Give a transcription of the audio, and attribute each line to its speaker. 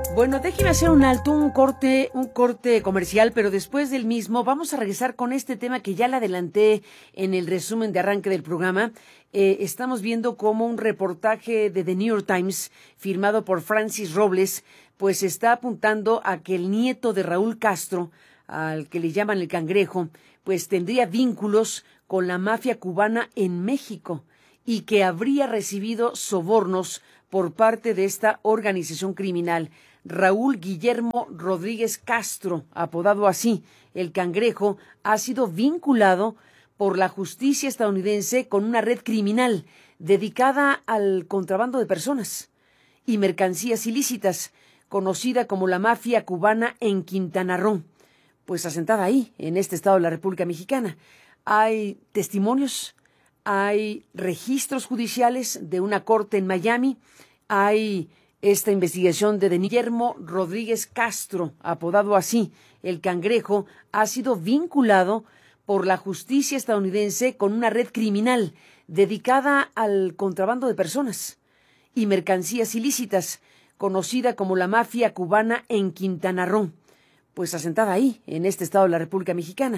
Speaker 1: Bueno, déjeme hacer un alto, un corte comercial, pero después del mismo vamos a regresar con este tema que ya le adelanté en el resumen de arranque del programa. Estamos viendo cómo un reportaje de The New York Times, firmado por Francis Robles, pues está apuntando a que el nieto de Raúl Castro, al que le llaman el Cangrejo, pues tendría vínculos con la mafia cubana en México y que habría recibido sobornos por parte de esta organización criminal. Raúl Guillermo Rodríguez Castro, apodado así, el Cangrejo, ha sido vinculado por la justicia estadounidense con una red criminal dedicada al contrabando de personas y mercancías ilícitas, conocida como la mafia cubana en Quintana Roo, pues asentada ahí, en este estado de la República Mexicana. Hay testimonios, hay registros judiciales de una corte en Miami, hay esta investigación de Guillermo Rodríguez Castro, apodado así, el Cangrejo, ha sido vinculado por la justicia estadounidense con una red criminal dedicada al contrabando de personas y mercancías ilícitas, conocida como la mafia cubana en Quintana Roo, pues asentada ahí, en este estado de la República Mexicana.